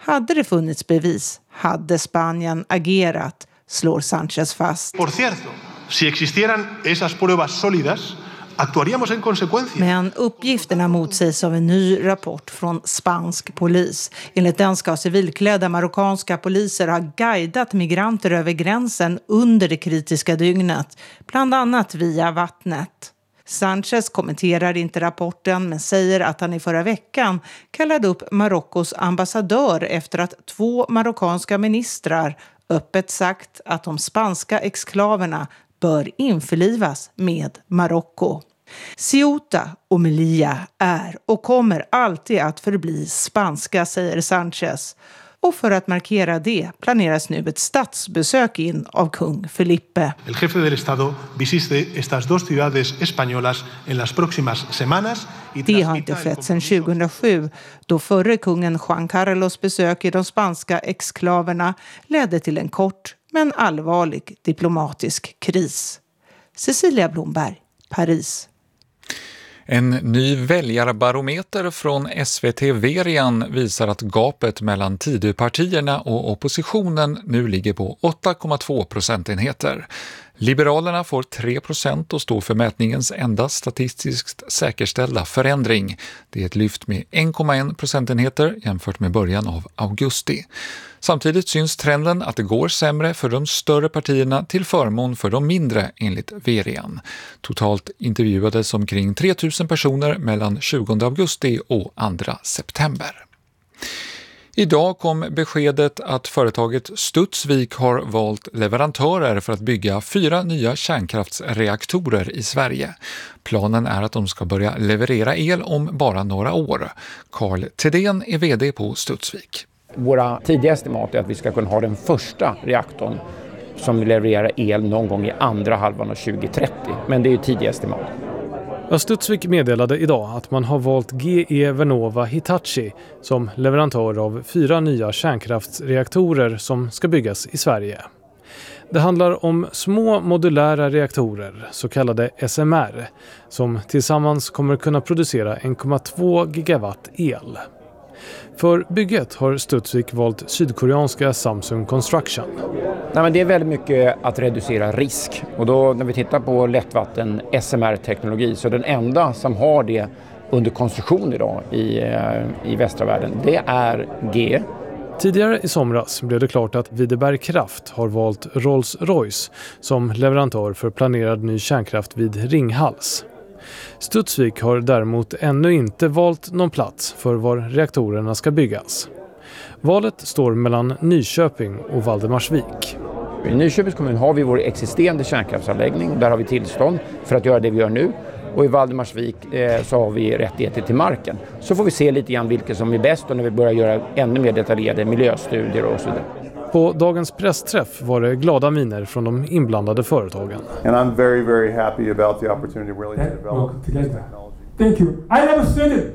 Hade det funnits bevis hade Spanien agerat, slår Sánchez fast. Por cierto, si existieran esas pruebas sólidas, actuaríamos en consecuencia. Men uppgifterna motsägs av en ny rapport från spansk polis. Enligt den ska civilklädda marockanska poliser ha guidat migranter över gränsen under det kritiska dygnet, bland annat via vattnet. Sánchez kommenterar inte rapporten men säger att han i förra veckan kallade upp Marockos ambassadör efter att 2 marockanska ministrar öppet sagt att de spanska exklaverna bör införlivas med Marocko. Ceuta och Melilla är och kommer alltid att förbli spanska, säger Sánchez. Och för att markera det planeras nu ett statsbesök in av kung Felipe. El jefe del Estado visite estas dos ciudades españolas en las próximas semanas. Det har inte skett sedan 2007 då förre kungen Juan Carlos besök i de spanska exklaverna ledde till en kort men allvarlig diplomatisk kris. Cecilia Blomberg, Paris. En ny väljarbarometer från SVT Verian visar att gapet mellan Tidöpartierna och oppositionen nu ligger på 8,2 procentenheter. Liberalerna får 3% och står för mätningens enda statistiskt säkerställda förändring. Det är ett lyft med 1,1 procentenheter jämfört med början av augusti. Samtidigt syns trenden att det går sämre för de större partierna till förmån för de mindre enligt Verian. Totalt intervjuades omkring 3 000 personer mellan 20 augusti och 2 september. Idag kom beskedet att företaget Studsvik har valt leverantörer för att bygga 4 nya kärnkraftsreaktorer i Sverige. Planen är att de ska börja leverera el om bara några år. Carl Thedéen är vd på Studsvik. Våra tidiga estimat är att vi ska kunna ha den första reaktorn som levererar el någon gång i andra halvan av 2030. Men det är ju tidiga estimat. Studsvik meddelade idag att man har valt GE Vernova Hitachi som leverantör av 4 nya kärnkraftsreaktorer som ska byggas i Sverige. Det handlar om små modulära reaktorer, så kallade SMR, som tillsammans kommer kunna producera 1,2 gigawatt el. För bygget har Studsvik valt sydkoreanska Samsung Construction. Nej, men det är väldigt mycket att reducera risk. Och då när vi tittar på lättvatten SMR-teknologi så är den enda som har det under konstruktion idag i västra världen, det är GE. Tidigare i somras blev det klart att Videberg Kraft har valt Rolls-Royce som leverantör för planerad ny kärnkraft vid Ringhals. Studsvik har däremot ännu inte valt någon plats för var reaktorerna ska byggas. Valet står mellan Nyköping och Valdemarsvik. I Nyköpings kommun har vi vår existerande kärnkraftsanläggning. Där har vi tillstånd för att göra det vi gör nu. Och i Valdemarsvik så har vi rättigheter till marken. Så får vi se lite grann vilket som är bäst och när vi börjar göra ännu mer detaljerade miljöstudier och så vidare. På dagens pressträff var det glada miner från de inblandade företagen. And I'm very, very happy about the opportunity really to develop technology. Thank you. I never said it.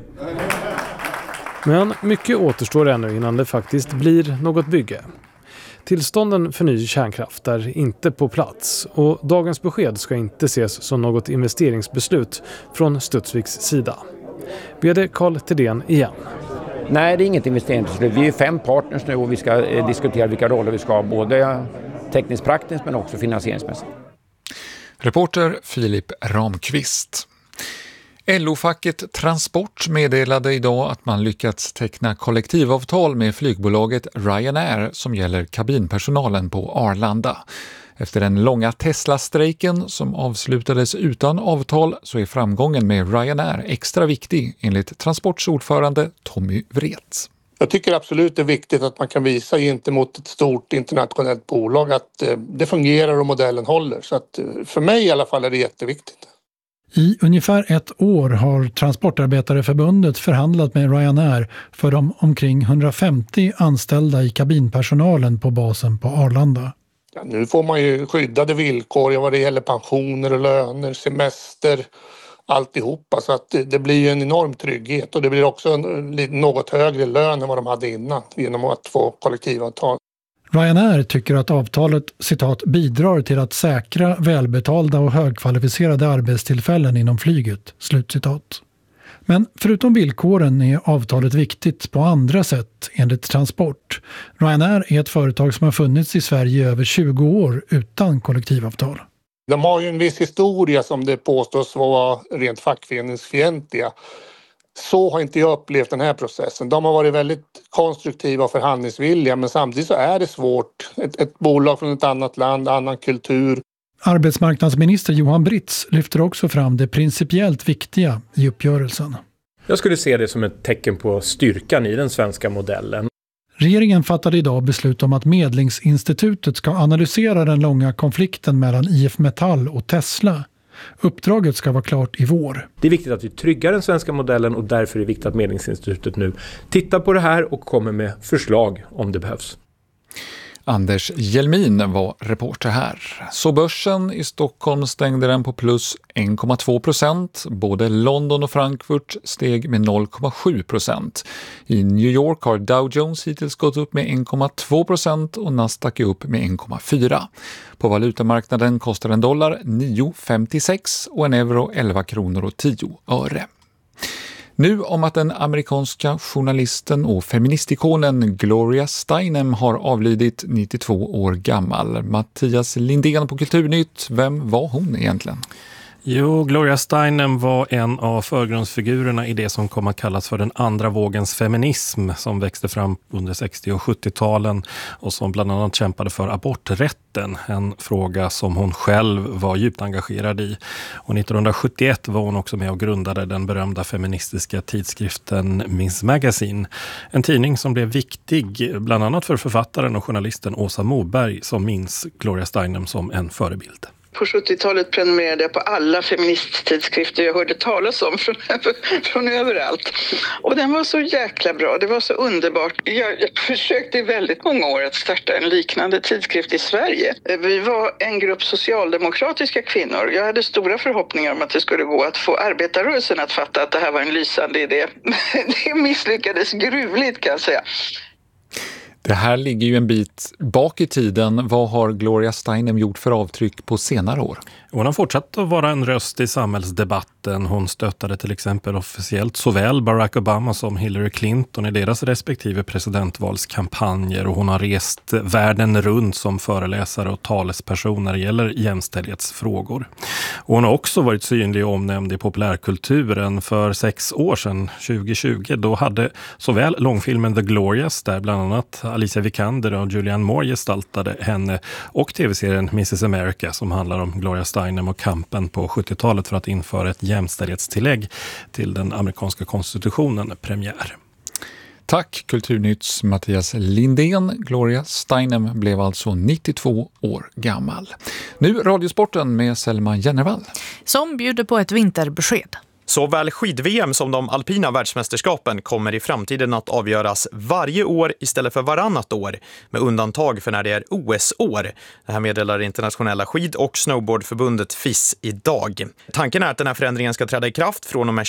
Men mycket återstår ännu innan det faktiskt blir något bygge. Tillstånden för ny kärnkraft är inte på plats och dagens besked ska inte ses som något investeringsbeslut från Studsviks sida. VD Carl Thedéen igen. Nej, det är inget investeringsbeslut. Vi är 5 partners nu och vi ska diskutera vilka roller vi ska ha, både tekniskt praktiskt men också finansieringsmässigt. Reporter Filip Ramqvist. LO-facket Transport meddelade idag att man lyckats teckna kollektivavtal med flygbolaget Ryanair som gäller kabinpersonalen på Arlanda. Efter den långa Tesla-strejken som avslutades utan avtal så är framgången med Ryanair extra viktig enligt Transports ordförande Tommy Wreth. Jag tycker absolut det är viktigt att man kan visa gentemot ett stort internationellt bolag att det fungerar och modellen håller. Så att för mig i alla fall är det jätteviktigt. I ungefär 1 år har Transportarbetareförbundet förhandlat med Ryanair för de omkring 150 anställda i kabinpersonalen på basen på Arlanda. Ja, nu får man ju skyddade villkor vad det gäller pensioner och löner, semester, alltihopa. Så att det blir ju en enorm trygghet och det blir också en något högre lön än vad de hade innan genom att få kollektivavtal. Ryanair tycker att avtalet citat, bidrar till att säkra välbetalda och högkvalificerade arbetstillfällen inom flyget, slutcitat. Men förutom villkoren är avtalet viktigt på andra sätt enligt Transport. Ryanair är ett företag som har funnits i Sverige i över 20 år utan kollektivavtal. De har ju en viss historia som det påstås vara rent fackföreningsfientliga. Så har inte jag upplevt den här processen. De har varit väldigt konstruktiva och förhandlingsvilliga, men samtidigt så är det svårt. Ett bolag från ett annat land, annan kultur. Arbetsmarknadsminister Johan Britz lyfter också fram det principiellt viktiga i uppgörelsen. Jag skulle se det som ett tecken på styrkan i den svenska modellen. Regeringen fattade idag beslut om att Medlingsinstitutet ska analysera den långa konflikten mellan IF Metall och Tesla. Uppdraget ska vara klart i vår. Det är viktigt att vi tryggar den svenska modellen och därför är det viktigt att Medlingsinstitutet nu tittar på det här och kommer med förslag om det behövs. Anders Hjelmin var reporter här. Så börsen i Stockholm stängde den på plus 1,2%. Både London och Frankfurt steg med 0,7%. I New York har Dow Jones hittills gått upp med 1,2% och Nasdaq är upp med 1,4%. På valutamarknaden kostar en dollar 9,56 och en euro 11 kronor och 10 öre. Nu om att den amerikanska journalisten och feministikonen Gloria Steinem har avlidit 92 år gammal. Mattias Lindén på Kulturnytt, vem var hon egentligen? Jo, Gloria Steinem var en av förgrundsfigurerna i det som kom att kallas för den andra vågens feminism som växte fram under 60- och 70-talen och som bland annat kämpade för aborträtten, en fråga som hon själv var djupt engagerad i. Och 1971 var hon också med och grundade den berömda feministiska tidskriften Ms. Magazine, en tidning som blev viktig bland annat för författaren och journalisten Åsa Moberg som minns Gloria Steinem som en förebild. På 70-talet prenumererade jag på alla feministtidskrifter jag hörde talas om från överallt. Och den var så jäkla bra, det var så underbart. Jag försökte i väldigt många år att starta en liknande tidskrift i Sverige. Vi var en grupp socialdemokratiska kvinnor. Jag hade stora förhoppningar om att det skulle gå att få arbetarrörelsen att fatta att det här var en lysande idé. Det misslyckades gruvligt kan jag säga. Det här ligger ju en bit bak i tiden. Vad har Gloria Steinem gjort för avtryck på senare år? Hon har fortsatt att vara en röst i samhällsdebatten. Hon stöttade till exempel officiellt såväl Barack Obama som Hillary Clinton i deras respektive presidentvalskampanjer. Och hon har rest världen runt som föreläsare och talesperson när det gäller jämställdhetsfrågor. Och hon har också varit synlig och omnämnd i populärkulturen. För 6 år sedan, 2020, då hade såväl långfilmen The Glorious, där bland annat Alicia Vikander och Julianne Moore gestaltade henne, och tv-serien Mrs. America som handlar om Gloria Steinem och kampen på 70-talet för att införa ett jämställdhetstillägg till den amerikanska konstitutionen premiär. Tack Kulturnytts Mattias Lindén. Gloria Steinem blev alltså 92 år gammal. Nu Radiosporten med Selma Jennervall. Som bjuder på ett vinterbesked. Såväl skid-VM som de alpina världsmästerskapen kommer i framtiden att avgöras varje år istället för varannat år, med undantag för när det är OS-år. Det här meddelar internationella skid- och snowboardförbundet FIS idag. Tanken är att den här förändringen ska träda i kraft från och med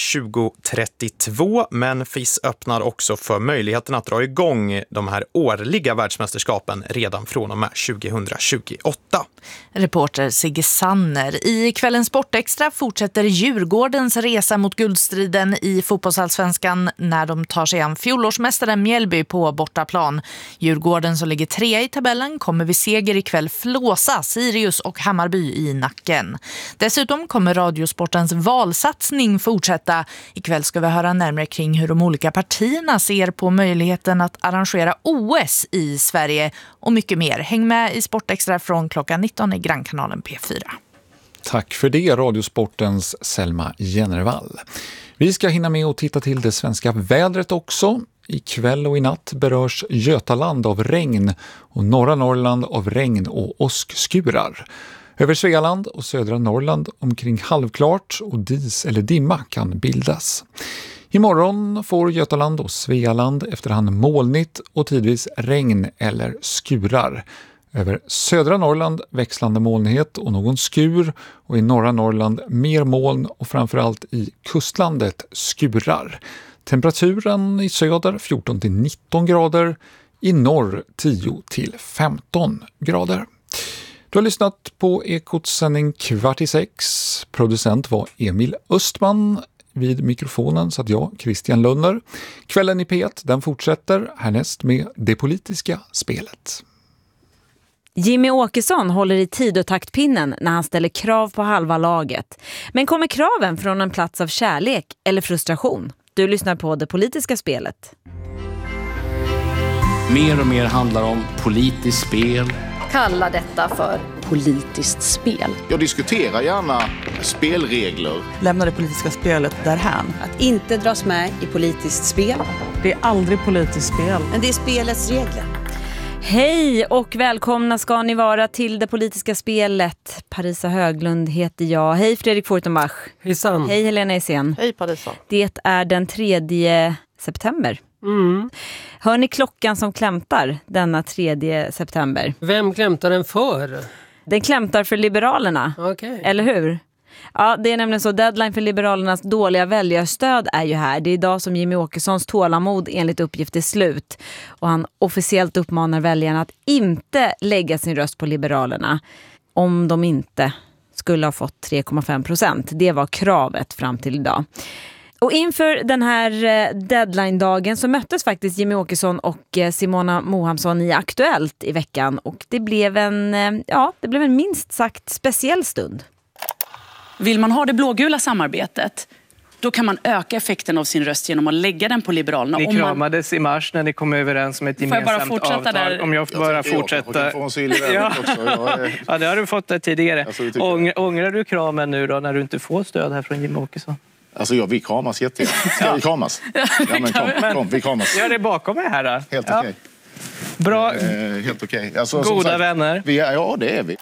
2032, men FIS öppnar också för möjligheten att dra igång de här årliga världsmästerskapen redan från och med 2028. Reporter Sigge Sanner. I kvällens Sportextra fortsätter Djurgårdens resa mot guldstriden i fotbollsallsvenskan när de tar sig an fjolårsmästaren Mjällby på bortaplan. Djurgården som ligger 3 i tabellen kommer vid seger ikväll flåsa Sirius och Hammarby i nacken. Dessutom kommer Radiosportens valsatsning fortsätta. Ikväll ska vi höra närmare kring hur de olika partierna ser på möjligheten att arrangera OS i Sverige och mycket mer. Häng med i Sportextra från klockan 19 i Grannkanalen P4. Tack för det, Radiosportens Selma Jennervall. Vi ska hinna med att titta till det svenska vädret också. Ikväll och i natt berörs Götaland av regn och norra Norrland av regn och åskskurar. Över Svealand och södra Norrland omkring halvklart och dis eller dimma kan bildas. Imorgon får Götaland och Svealand efterhand molnigt och tidvis regn eller skurar. Över södra Norrland växlande molnighet och någon skur, och i norra Norrland mer moln och framförallt i kustlandet skurar. Temperaturen i söder 14-19 grader, i norr 10-15 grader. Du har lyssnat på Ekots sändning 5:15. Producent var Emil Östman. vid mikrofonen satt jag, Christian Lunner. Kvällen i P1, den fortsätter härnäst med Det politiska spelet. Jimmy Åkesson håller i tid- och taktpinnen när han ställer krav på halva laget. Men kommer kraven från en plats av kärlek eller frustration? Du lyssnar på Det politiska spelet. Mer och mer handlar om politiskt spel. Kalla detta för politiskt spel. Jag diskuterar gärna spelregler. Lämna det politiska spelet därhän. Att inte dras med i politiskt spel. Det är aldrig politiskt spel. Men det är spelets regler. Hej och välkomna ska ni vara till Det politiska spelet. Parisa Höglund heter jag. Hej Fredrik Fortenbach. Hejsan. Hej Helena Isen. Hej Parisa. Det är den 3 september. Hör ni klockan som klämtar denna 3 september? Vem klämtar den för? Den klämtar för Liberalerna. Okay. Eller hur? Ja, det är nämligen så. Deadline för Liberalernas dåliga väljarstöd är ju här. Det är idag som Jimmy Åkessons tålamod enligt uppgift är slut. Och han officiellt uppmanar väljarna att inte lägga sin röst på Liberalerna om de inte skulle ha fått 3,5%. Det var kravet fram till idag. Och inför den här deadline-dagen så möttes faktiskt Jimmy Åkesson och Simona Mohamsson i Aktuellt i veckan. Och det blev en minst sagt speciell stund. Vill man ha det blågula samarbetet, då kan man öka effekten av sin röst genom att lägga den på Liberalerna. Ni kramades i mars när ni kom överens om ett gemensamt avtal. Där? Om jag får bara fortsätta. Ja, det har du fått tidigare. Ångrar du kramen nu då när du inte får stöd här från Jimmy Åkesson? Alltså vi kramas jättegärna. Ska vi kramas? Ja, men kom, vi kramas. Gör det bakom mig här då. Helt okej. Bra. Helt okej. Alltså, goda vänner. Ja, det är vi.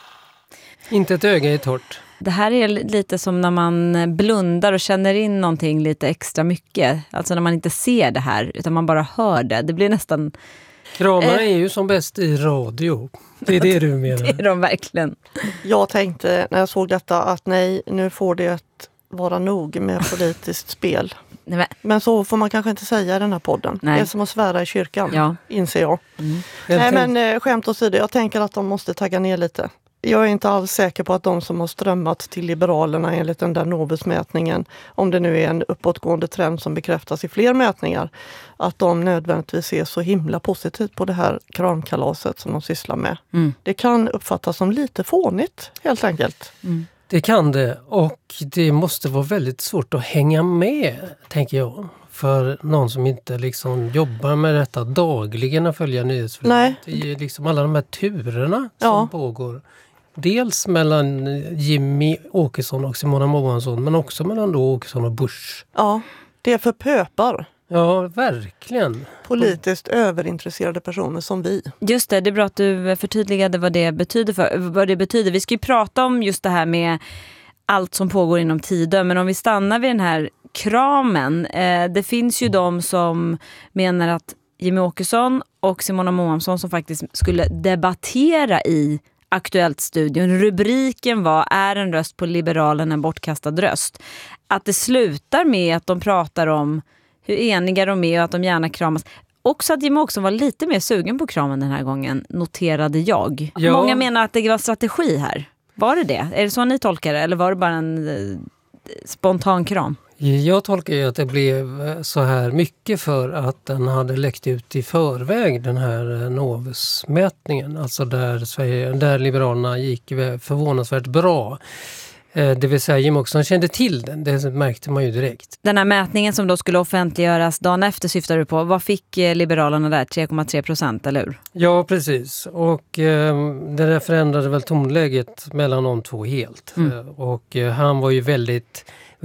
Inte ett öga är torrt. Det här är lite som när man blundar och känner in någonting lite extra mycket. Alltså när man inte ser det här utan man bara hör det. Det blir nästan... Kramarna är ju som bäst i radio. Det är det du menar. Det är de verkligen. Jag tänkte när jag såg detta att nej, nu får det vara nog med politiskt spel. Men så får man kanske inte säga i den här podden. Nej. Det är som att svära i kyrkan, inser jag. Nej, men skämt åsido, jag tänker att de måste tagga ner lite. Jag är inte alls säker på att de som har strömmat till Liberalerna enligt den där Novus-mätningen, om det nu är en uppåtgående trend som bekräftas i fler mätningar, att de nödvändigtvis ser så himla positivt på det här kramkalaset som de sysslar med. Det kan uppfattas som lite fånigt, helt enkelt. Det kan det, och det måste vara väldigt svårt att hänga med, tänker jag. För någon som inte liksom jobbar med detta dagligen och följer nyhetsflödet. Det är liksom alla de här turerna som pågår. Dels mellan Jimmy Åkesson och Simona Mohamsson, men också mellan då Åkesson och Bush. Ja, det är för pöpar. Ja, verkligen. Politiskt överintresserade personer som vi. Just det, det är bra att du förtydligade vad det betyder. Vi ska ju prata om just det här med allt som pågår inom Tidö, men om vi stannar vid den här kramen. Det finns ju de som menar att Jimmy Åkesson och Simona Mohamsson som faktiskt skulle debattera i Aktuellt-studion. Rubriken var "Är en röst på Liberalerna en bortkastad röst?" Att det slutar med att de pratar om hur eniga de är och att de gärna kramas. Också att Jimmy också var lite mer sugen på kramen den här gången, noterade jag. Ja. Många menar att det var strategi här. Var det det? Är det så ni tolkar det? Eller var det bara en spontan kram? Jag tolkar ju att det blev så här mycket för att den hade läckt ut i förväg, den här Novus-mätningen. Alltså där Liberalerna gick förvånansvärt bra. Det vill säga Jim också kände till den, det märkte man ju direkt. Den här mätningen som då skulle offentliggöras dagen efter syftar du på. Vad fick Liberalerna där? 3,3%, eller hur? Ja, precis. Och det där förändrade väl tonläget mellan de två helt. Och han var ju väldigt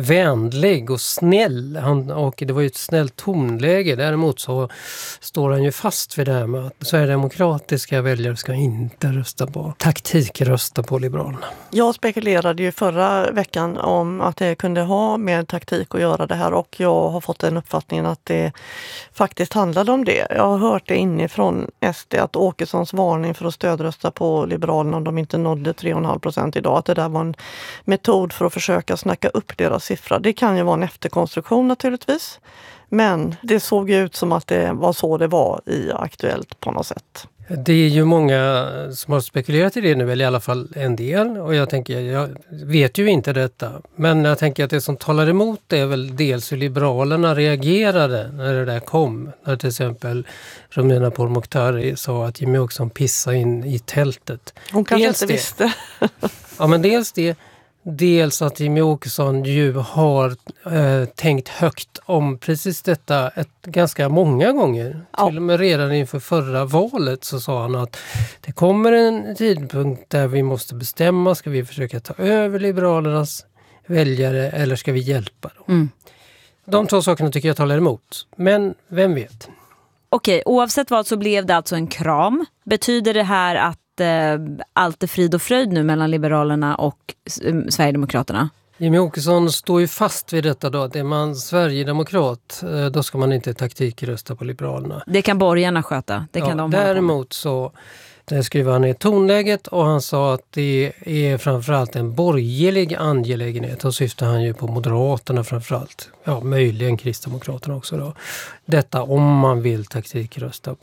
vänlig och snäll. Och det var ju ett snällt tonläge. Däremot så står han ju fast vid det här med att sverigedemokratiska väljare ska inte rösta på taktikrösta på Liberalerna. Jag spekulerade ju förra veckan om att det kunde ha med taktik att göra det här, och jag har fått den uppfattningen att det faktiskt handlade om det. Jag har hört det inifrån SD att Åkessons varning för att stödrösta på Liberalerna om de inte nådde 3,5% idag, att det där var en metod för att försöka snacka upp deras siffra. Det kan ju vara en efterkonstruktion naturligtvis, men det såg ut som att det var så det var i Aktuellt på något sätt. Det är ju många som har spekulerat i det nu, eller i alla fall en del. Och jag vet ju inte detta. Men jag tänker att det som talar emot det är väl dels hur Liberalerna reagerade när det där kom. När till exempel Romina Pourmokhtari sa att Jimmie Åkesson pissade in i tältet. Hon kanske inte visste. Ja, men dels det. Dels att Jimmie Åkesson ju har tänkt högt om precis detta ganska många gånger. Ja. Till och med redan inför förra valet så sa han att det kommer en tidpunkt där vi måste bestämma. Ska vi försöka ta över Liberalernas väljare eller ska vi hjälpa dem? Mm. De två sakerna tycker jag talar emot. Men vem vet? Okej, oavsett vad så blev det alltså en kram. Betyder det här att allt är frid och fröjd nu mellan Liberalerna och Sverigedemokraterna? Jimmie Åkesson står ju fast vid detta då. Att är man Sverigedemokrat, då ska man inte taktikrösta på Liberalerna. Det kan borgarna sköta. Det kan de däremot så skrev han i tonläget och han sa att det är framförallt en borgerlig angelägenhet. Och syftar han ju på Moderaterna framförallt. Ja, möjligen Kristdemokraterna också då. Detta om man vill taktikrösta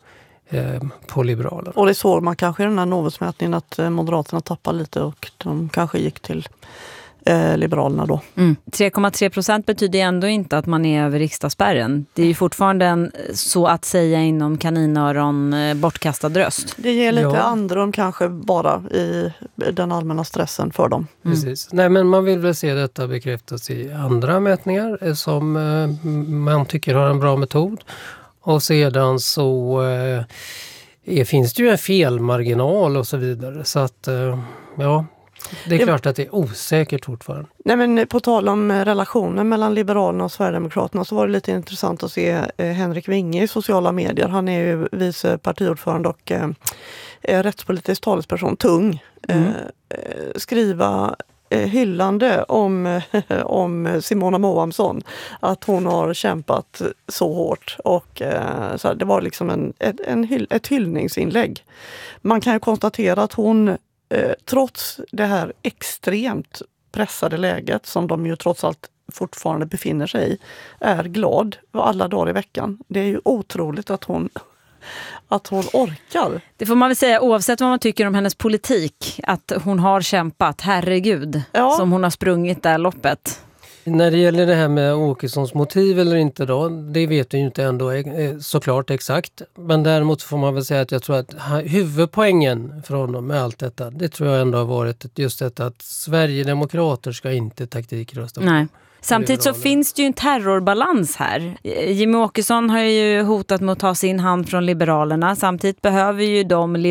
på Liberalerna. Och det såg man kanske i den här Novusmätningen att Moderaterna tappade lite och de kanske gick till Liberalerna då. 3,3% betyder ändå inte att man är över riksdagsspärren. Det är ju fortfarande en, så att säga inom kaninöron, bortkastad röst. Det ger lite andrum kanske bara i den allmänna stressen för dem. Precis. Nej, men man vill väl se detta bekräftas i andra mätningar som man tycker har en bra metod. Och sedan så finns det ju en felmarginal och så vidare. Så att det är klart att det är osäkert fortfarande. Nej, men på tal om relationen mellan Liberalerna och Sverigedemokraterna så var det lite intressant att se Henrik Winge i sociala medier. Han är ju vice partiordförande och rättspolitisk talesperson, tung. Skriva hyllande om Simona Moamsson, att hon har kämpat så hårt och så här, det var liksom ett hyllningsinlägg. Man kan ju konstatera att hon trots det här extremt pressade läget som de ju trots allt fortfarande befinner sig i, är glad alla dagar i veckan. Det är ju otroligt att hon orkar. Det får man väl säga oavsett vad man tycker om hennes politik. Att hon har kämpat, herregud, som hon har sprungit det här loppet. När det gäller det här med Åkessons motiv eller inte då, det vet vi ju inte ändå såklart exakt. Men däremot får man väl säga att jag tror att huvudpoängen för honom med allt detta, det tror jag ändå har varit just detta att Sverigedemokrater ska inte taktikrösta. Nej. Samtidigt så finns det ju en terrorbalans här. Jimmie Åkesson har ju hotat med att ta sin hand från Liberalerna. Samtidigt behöver ju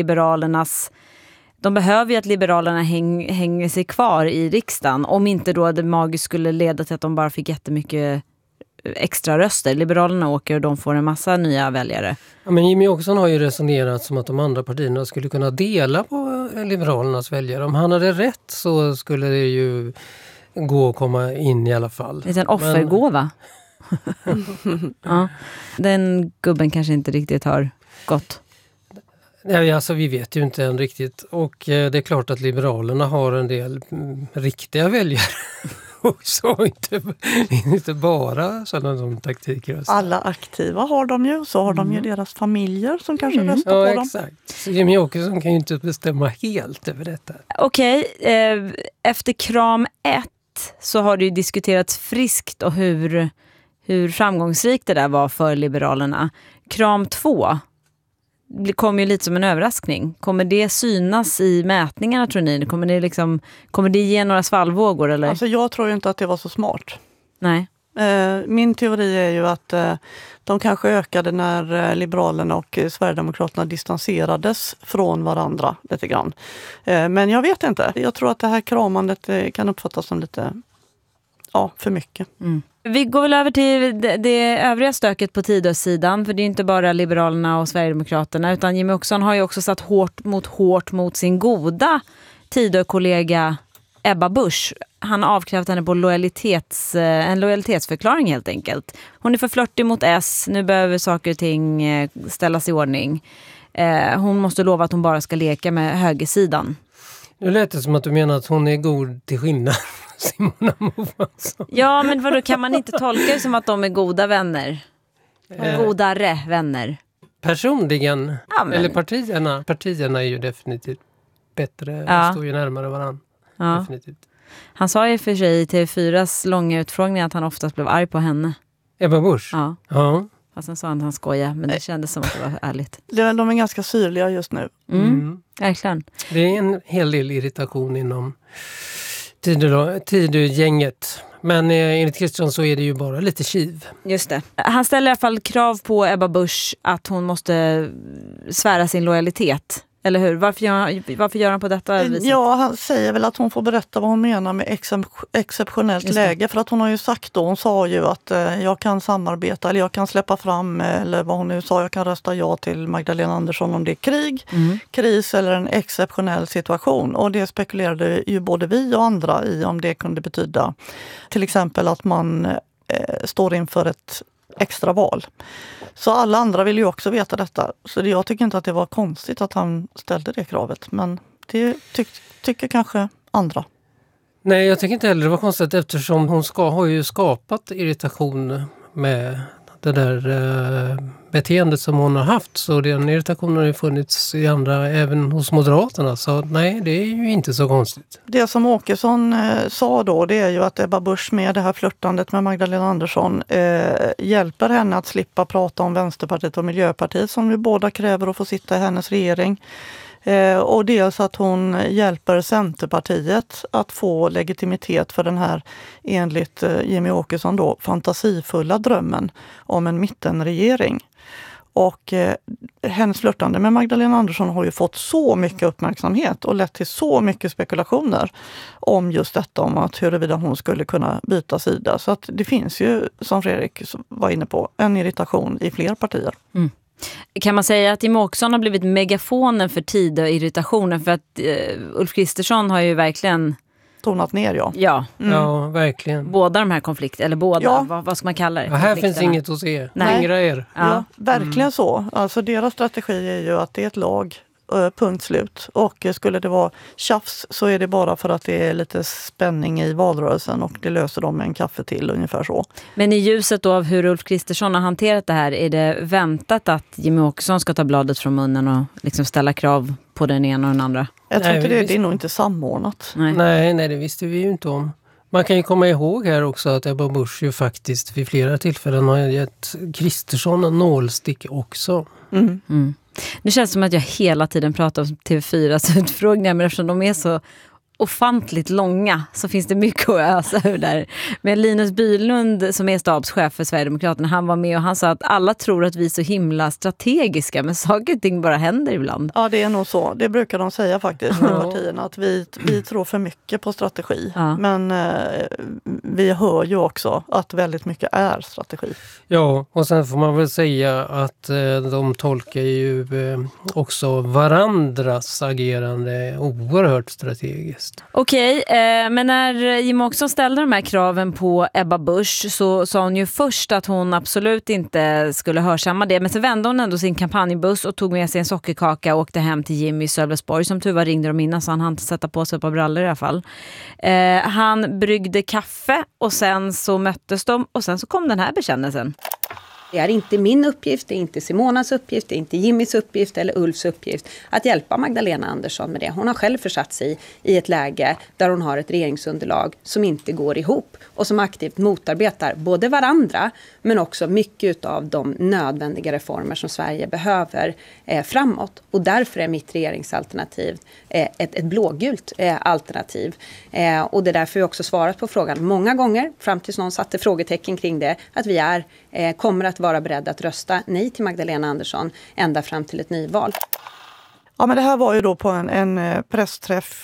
de behöver ju att Liberalerna hänger sig kvar i riksdagen. Om inte då det magiskt skulle leda till att de bara fick jättemycket extra röster. Liberalerna åker och de får en massa nya väljare. Ja, men Jimmie Åkesson har ju resonerat som att de andra partierna skulle kunna dela på Liberalernas väljare. Om han hade rätt så skulle det ju gå att komma in i alla fall. Det är en offergåva. Ja, den gubben kanske inte riktigt har gått. Ja, alltså vi vet ju inte än riktigt. Och det är klart att Liberalerna har en del riktiga väljare. Och så inte bara sådana som taktiker. Alla aktiva har de ju. Så har de ju deras familjer som kanske röstar på dem. Exakt. Så Jimmie Åkesson kan ju inte bestämma helt över detta. Okej, efter kram 1 så har det ju diskuterats friskt och hur framgångsrikt det där var för Liberalerna. Kram 2 kom ju lite som en överraskning. Kommer det synas i mätningarna, tror ni? Kommer det ge några svallvågor? Eller? Alltså jag tror ju inte att det var så smart. Nej. Min teori är ju att de kanske ökade när Liberalerna och Sverigedemokraterna distanserades från varandra lite grann. Men jag vet inte. Jag tror att det här kramandet kan uppfattas som lite för mycket. Vi går väl över till det övriga stöket på Tidösidan, för det är inte bara Liberalerna och Sverigedemokraterna, utan Jimmie Åkesson har ju också satt hårt mot sin goda Tidö-kollega Ebba Busch. Han har avkrävt henne på en lojalitetsförklaring helt enkelt. Hon är för flörtig mot S, nu behöver saker och ting ställas i ordning. Hon måste lova att hon bara ska leka med högersidan. Nu lät det som att du menar att hon är god till skillnad. Simona Moamsson. Ja, men vadå, kan man inte tolka det som att de är goda vänner? Godare vänner. Personligen, eller partierna är ju definitivt bättre, står ju närmare varandra. Ja. Definitivt. Han sa ju för sig i TV4s långa utfrågning att han oftast blev arg på henne. Ebba Busch? Ja. Fast sen sa han att han skojar, men det kändes som att det var ärligt. De är ganska syrliga just nu. Verkligen. Det är en hel del irritation inom Tidögänget. Men enligt Kristersson så är det ju bara lite kiv. Just det. Han ställer i alla fall krav på Ebba Busch att hon måste svära sin lojalitet. Eller hur? Varför gör han på detta viset? Ja, han säger väl att hon får berätta vad hon menar med exceptionellt läge. För att hon har ju sagt då, hon sa ju att jag kan samarbeta eller jag kan släppa fram, eller vad hon nu sa, jag kan rösta ja till Magdalena Andersson om det är krig, kris eller en exceptionell situation. Och det spekulerade ju både vi och andra i om det kunde betyda till exempel att man står inför ett extra val. Så alla andra vill ju också veta detta. Så jag tycker inte att det var konstigt att han ställde det kravet. Men det tycker kanske andra. Nej, jag tycker inte heller det var konstigt eftersom hon har ju skapat irritation med det där beteendet som hon har haft. Så den irritationen har ju funnits i andra, även hos Moderaterna. Så nej, det är ju inte så konstigt. Det som Åkesson sa då, det är ju att Ebba Busch med det här flirtandet med Magdalena Andersson hjälper henne att slippa prata om Vänsterpartiet och Miljöpartiet som ju båda kräver att få sitta i hennes regering. Och dels att hon hjälper Centerpartiet att få legitimitet för den här, enligt Jimmy Åkesson då, fantasifulla drömmen om en mittenregering. Och hennes flirtande med Magdalena Andersson har ju fått så mycket uppmärksamhet och lett till så mycket spekulationer om just detta, om att huruvida hon skulle kunna byta sida. Så att det finns ju, som Fredrik var inne på, en irritation i fler partier. Kan man säga att Jimmie Åkesson har blivit megafonen för tid och irritationen? För att Ulf Kristersson har ju verkligen tonat ner, Ja, verkligen. Båda de här konflikterna, eller båda, vad ska man kalla det? Ja, här finns inget att se. Hängra er. Ja, verkligen så. Alltså deras strategi är ju att det är ett lag, punkt slut. Och skulle det vara tjafs så är det bara för att det är lite spänning i valrörelsen och det löser de med en kaffe till, ungefär så. Men i ljuset då av hur Ulf Kristersson har hanterat det här, är det väntat att Jimmie Åkesson ska ta bladet från munnen och liksom ställa krav på den ena och den andra? Jag tror inte det är nog inte samordnat. Nej, det visste vi ju inte om. Man kan ju komma ihåg här också att Ebba Busch ju faktiskt vid flera tillfällen har gett Kristersson nålstick också. Nu känns det som att jag hela tiden pratar om TV4s utfrågningar, men eftersom de är så ofantligt långa så finns det mycket att ösa ur där. Men Linus Bylund som är stabschef för Sverigedemokraterna, han var med och han sa att alla tror att vi är så himla strategiska, men saker och ting bara händer ibland. Ja, det är nog så. Det brukar de säga faktiskt, partierna, att vi tror för mycket på strategi. Ja. Men vi hör ju också att väldigt mycket är strategi. Ja, och sen får man väl säga att de tolkar ju också varandras agerande oerhört strategiskt. Okej, men när Jimmie Åkesson ställde de här kraven på Ebba Busch så sa hon ju först att hon absolut inte skulle hörsamma det. Men så vände hon ändå sin kampanjbuss och tog med sig en sockerkaka och åkte hem till Jimmy i Sölvesborg. Som tur var ringde de innan så han hann sätta på sig ett par brallor i alla fall. Han bryggde kaffe och sen så möttes de och sen så kom den här bekännelsen. Det är inte min uppgift, det är inte Simonas uppgift, det är inte Jimmys uppgift eller Ulfs uppgift att hjälpa Magdalena Andersson med det. Hon har själv försatt sig i ett läge där hon har ett regeringsunderlag som inte går ihop och som aktivt motarbetar både varandra men också mycket av de nödvändiga reformer som Sverige behöver framåt. Och därför är mitt regeringsalternativ ett blågult alternativ. Och det är därför vi också svarat på frågan många gånger, fram tills någon satte frågetecken kring det, att vi kommer att vara beredda att rösta nej till Magdalena Andersson ända fram till ett nyval. Ja, men det här var ju då på en pressträff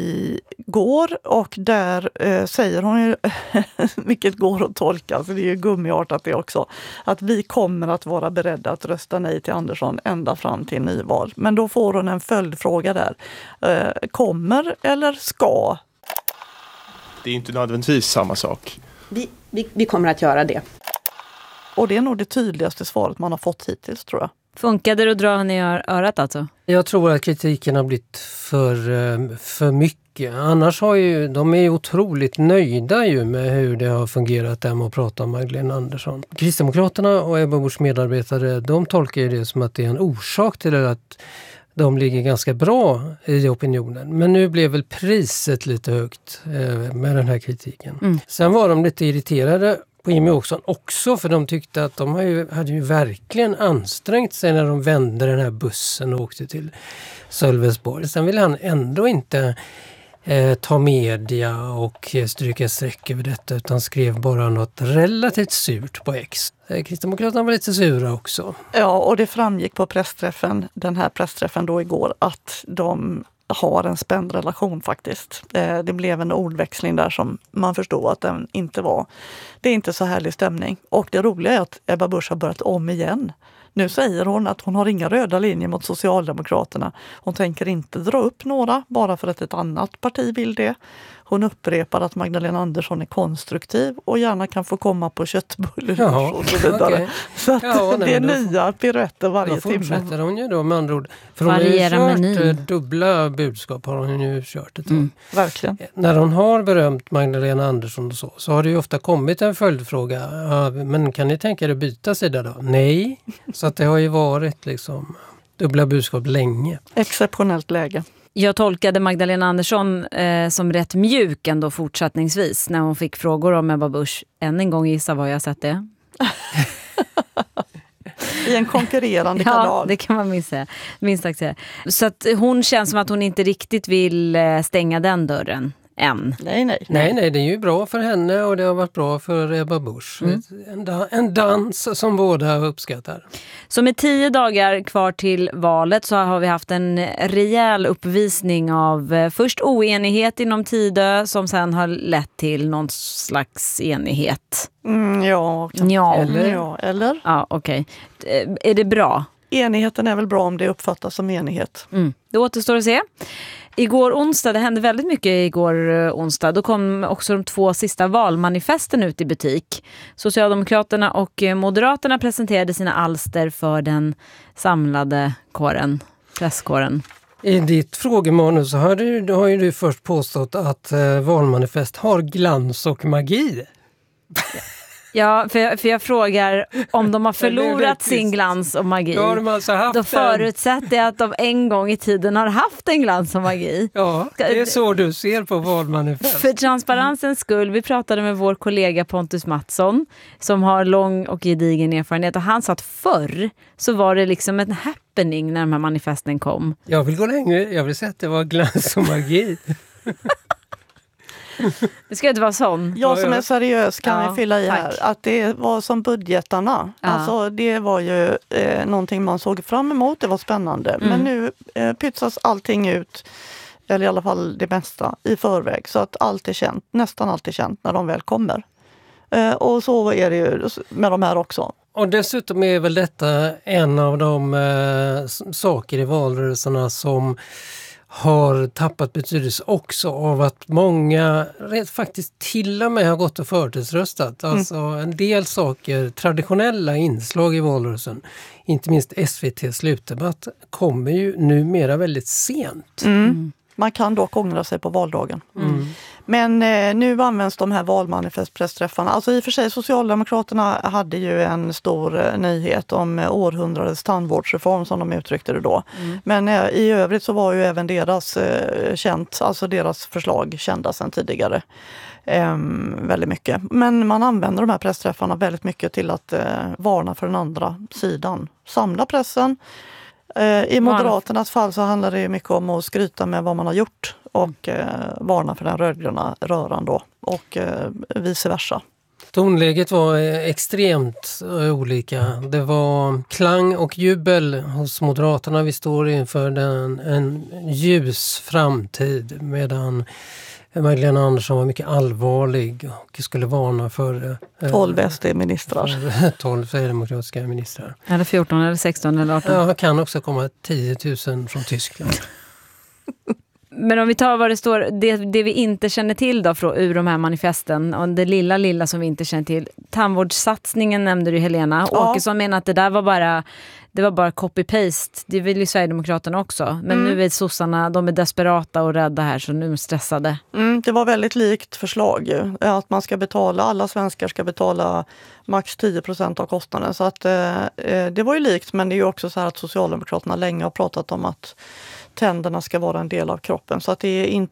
igår och där säger hon ju, vilket går att tolka, så det är ju gummiartat det också, att vi kommer att vara beredda att rösta nej till Andersson ända fram till nyval. Men då får hon en följdfråga där. Kommer eller ska? Det är inte nödvändigtvis samma sak. Vi kommer att göra det. Och det är nog det tydligaste svaret man har fått hittills, tror jag. Funkade det att dra henne i örat alltså? Jag tror att kritiken har blivit för mycket. Annars de är otroligt nöjda ju med hur det har fungerat där med att prata om Magdalena Andersson. Kristdemokraterna och Ebba Buschs medarbetare, de tolkar ju det som att det är en orsak till att de ligger ganska bra i opinionen. Men nu blev väl priset lite högt med den här kritiken. Sen var de lite irriterade på Jimmie Åkesson också, för de tyckte att de hade ju verkligen ansträngt sig när de vände den här bussen och åkte till Sölvesborg. Sen ville han ändå inte ta media och stryka streck över detta, utan skrev bara något relativt surt på X. Kristdemokraterna var lite sura också. Ja, och det framgick på den här pressträffen då igår, att de har en spänd relation faktiskt. Det blev en ordväxling där som man förstod att den inte var. Det är inte så härlig stämning. Och det roliga är att Ebba Busch har börjat om igen. Nu säger hon att hon har inga röda linjer mot Socialdemokraterna. Hon tänker inte dra upp några bara för att ett annat parti vill det. Hon upprepar att Magdalena Andersson är konstruktiv och gärna kan få komma på köttbullar och så vidare. Okay. Så att det är nya piruetter varje timme. Då fortsätter hon ju då med andra ord. För hon har ju kört dubbla budskap, har hon ju kört ett tag. Verkligen. När hon har berömt Magdalena Andersson och så har det ju ofta kommit en följdfråga. Men kan ni tänka er att byta sida då? Nej. Så att det har ju varit liksom dubbla budskap länge. Exceptionellt läge. Jag tolkade Magdalena Andersson som rätt mjuk ändå fortsättningsvis när hon fick frågor om Ebba Busch. Än en gång gissa vad jag sett det. I en konkurrerande kanal. Ja, det kan man minst sagt säga. Så att hon känns som att hon inte riktigt vill stänga den dörren än. Nej, det är ju bra för henne och det har varit bra för Ebba Busch. En dans som båda uppskattar. Så med 10 dagar kvar till valet så har vi haft en rejäl uppvisning av först oenighet inom Tidö som sen har lett till någon slags enighet. Ja. Eller? Ja, okej. Är det bra? Enigheten är väl bra om det uppfattas som enighet. Det återstår att se. Igår onsdag, det hände väldigt mycket igår onsdag. Då kom också de 2 sista valmanifesten ut i butik. Socialdemokraterna och Moderaterna presenterade sina alster för den samlade presskåren. I ditt frågemanus så har ju du först påstått att valmanifest har glans och magi. Ja, för jag frågar om de har förlorat sin glans och magi. Ja, de har alltså haft då förutsätter jag att de en gång i tiden har haft en glans och magi. Ja, det är så du ser på valmanifest. För transparensens skull, vi pratade med vår kollega Pontus Mattsson som har lång och gedigen erfarenhet och han sa att förr så var det liksom en happening när de här manifesten kom. Jag vill gå längre, jag vill säga att det var glans och magi. Det ska inte vara sån. Jag som är seriös kan fylla i här. Att det var som budgetarna. Alltså det var ju någonting man såg fram emot. Det var spännande. Men nu pytsas allting ut. Eller i alla fall det mesta i förväg. Så att allt är känt. Nästan allt är känt när de väl kommer. Och så är det ju med de här också. Och dessutom är väl detta en av de saker i valrörelserna som har tappat betydelse också av att många faktiskt till och med har gått och förtidsröstat. Alltså en del saker, traditionella inslag i valrörelsen, inte minst SVT slutdebatt, kommer ju numera väldigt sent. Man kan dock ångra sig på valdagen. Men nu används de här valmanifestpressträffarna. Alltså i och för sig, Socialdemokraterna hade ju en stor nyhet om århundradets tandvårdsreform som de uttryckte det då. Men i övrigt så var ju även deras deras förslag kända sedan tidigare. Väldigt mycket. Men man använder de här pressträffarna väldigt mycket till att varna för den andra sidan. Samla pressen. I Moderaternas fall så handlar det mycket om att skryta med vad man har gjort och varna för den rödgröna röran då och vice versa. Tonläget var extremt olika. Det var klang och jubel hos Moderaterna. Vi står inför en ljus framtid medan Magdalena Andersson var mycket allvarlig och skulle varna för 12 SD-ministrar. 12 sverigedemokratiska ministrar. Eller 14 eller 16 eller 18. Ja, kan också komma 10 000 från Tyskland. Men om vi tar vad det står, det vi inte känner till då ur de här manifesten, och det lilla som vi inte känner till. Tandvårdssatsningen nämnde du, Helena. Ja. Åkesson menar att det där var bara copy-paste. Det vill ju Sverigedemokraterna också. Men nu är sossarna, de är desperata och rädda här, så nu är stressade. Det var väldigt likt förslag ju. Att man ska betala, alla svenskar ska betala max 10% av kostnaden. Så att det var ju likt, men det är ju också så här att Socialdemokraterna länge har pratat om att tänderna ska vara en del av kroppen. Så att det är